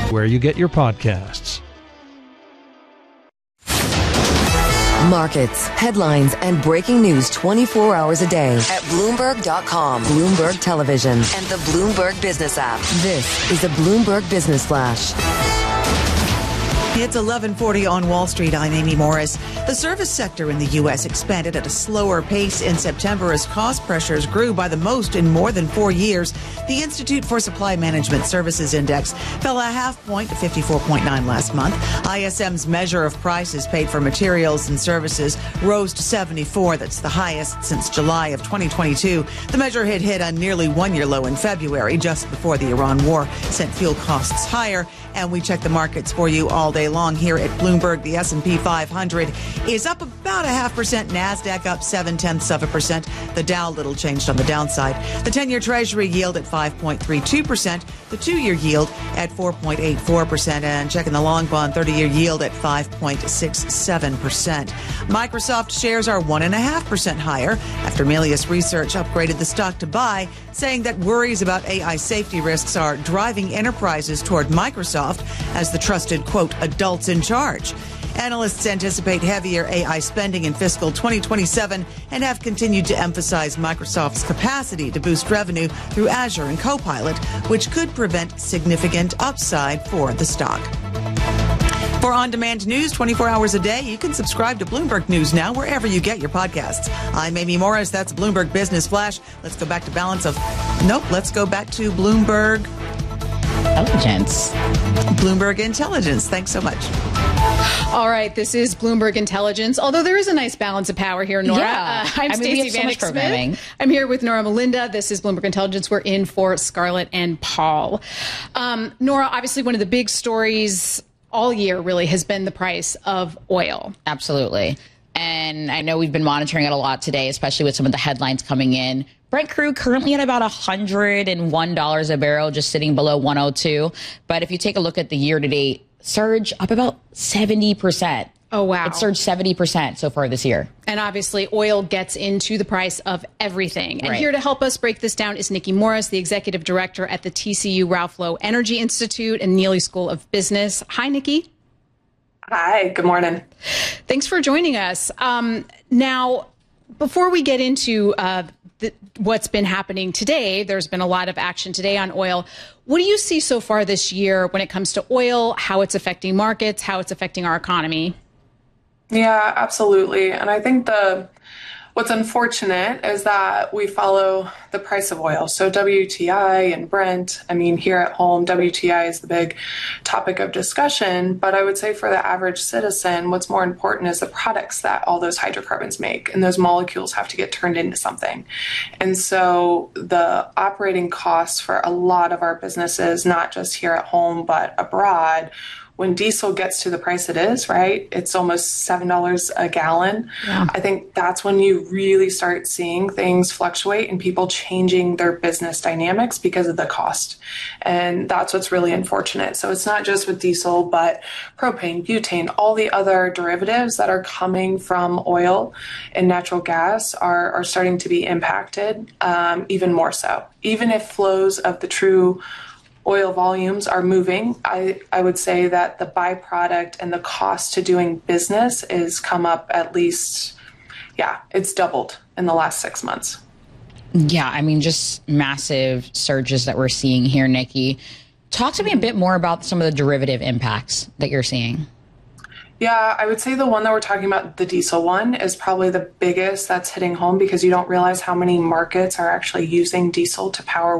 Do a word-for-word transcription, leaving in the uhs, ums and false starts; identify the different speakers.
Speaker 1: where you get your podcasts.
Speaker 2: Markets, headlines, and breaking news twenty-four hours a day at Bloomberg dot com, Bloomberg Television, and the Bloomberg Business app. This is a Bloomberg Business Flash.
Speaker 3: It's eleven forty on Wall Street. I'm Amy Morris. The service sector in the U S expanded at a slower pace in September as cost pressures grew by the most in more than four years. The Institute for Supply Management Services Index fell a half point to fifty-four point nine last month. I S M's measure of prices paid for materials and services rose to seventy-four. That's the highest since July of twenty twenty-two. The measure had hit a nearly one-year low in February, just before the Iran war sent fuel costs higher. And we check the markets for you all day long here at Bloomberg. The S and P five hundred is up about a half percent. NASDAQ up seven-tenths of a percent. The Dow little changed on the downside. The ten-year Treasury yield at five point three two percent. The two-year yield at four point eight four percent. And checking the long bond thirty-year yield at five point six seven percent. Microsoft shares are one point five percent higher after Melius Research upgraded the stock to buy, saying that worries about A I safety risks are driving enterprises toward Microsoft as the trusted, quote, adults in charge. Analysts anticipate heavier A I spending in fiscal twenty twenty-seven and have continued to emphasize Microsoft's capacity to boost revenue through Azure and Copilot, which could prevent significant upside for the stock. For on-demand news twenty-four hours a day, you can subscribe to Bloomberg News Now wherever you get your podcasts. I'm Amy Morris. That's Bloomberg Business Flash. Let's go back to balance of... Nope, let's go back to Bloomberg...
Speaker 4: Intelligence.
Speaker 3: Bloomberg Intelligence. Thanks so much.
Speaker 5: All right, this is Bloomberg Intelligence. Although there is a nice balance of power here, Nora.
Speaker 4: Yeah.
Speaker 5: Uh, I'm
Speaker 4: I mean,
Speaker 5: Stacey
Speaker 4: so
Speaker 5: Vanek Smith. I'm here with Nora Melinda. This is Bloomberg Intelligence. We're in for Scarlett and Paul. Um, Nora, obviously one of the big stories all year really has been the price of oil.
Speaker 4: Absolutely. And I know we've been monitoring it a lot today, especially with some of the headlines coming in. Brent crude currently at about one hundred one dollars a barrel, just sitting below one oh two. But if you take a look at the year-to-date surge, up about seventy percent.
Speaker 5: Oh, wow.
Speaker 4: It surged seventy percent so far this year.
Speaker 5: And obviously, oil gets into the price of everything. And
Speaker 4: right.
Speaker 5: Here to help us break this down is Nikki Morris, the executive director at the T C U Ralph Lowe Energy Institute and Neely School of Business. Hi, Nikki.
Speaker 6: Hi, good morning.
Speaker 5: Thanks for joining us. Um, now, before we get into uh, the, what's been happening today, there's been a lot of action today on oil. What do you see so far this year when it comes to oil, how it's affecting markets, how it's affecting our economy?
Speaker 6: Yeah, absolutely. And I think the what's unfortunate is that we follow the price of oil. So W T I and Brent, I mean, here at home, W T I is the big topic of discussion. But I would say for the average citizen, what's more important is the products that all those hydrocarbons make. And those molecules have to get turned into something. And so the operating costs for a lot of our businesses, not just here at home, but abroad, when diesel gets to the price it is, right, it's almost seven dollars a gallon. Yeah. I think that's when you really start seeing things fluctuate and people changing their business dynamics because of the cost. And that's what's really unfortunate. So it's not just with diesel, but propane, butane, all the other derivatives that are coming from oil and natural gas are, are starting to be impacted um, even more so. Even if flows of the true oil volumes are moving, I, I would say that the byproduct and the cost to doing business is come up at least, yeah, it's doubled in the last six months.
Speaker 4: Yeah, I mean, just massive surges that we're seeing here, Nikki. Talk to me a bit more about some of the derivative impacts that you're seeing.
Speaker 6: Yeah, I would say the one that we're talking about, the diesel one, is probably the biggest that's hitting home because you don't realize how many markets are actually using diesel to power